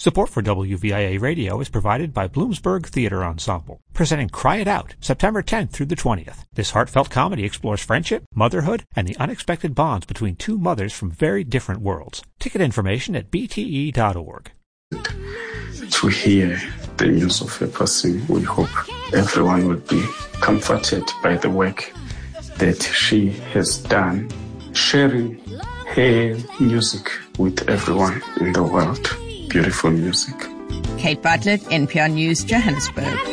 Support for WVIA Radio is provided by Bloomsburg Theater Ensemble, presenting Cry It Out, September 10th through the 20th. This heartfelt comedy explores friendship, motherhood, and the unexpected bonds between two mothers from very different worlds. Ticket information at bte.org. To hear the news of her passing, we hope everyone will be comforted by the work that she has done, sharing her music with everyone in the world. Beautiful music. Kate Bartlett, NPR News, Johannesburg.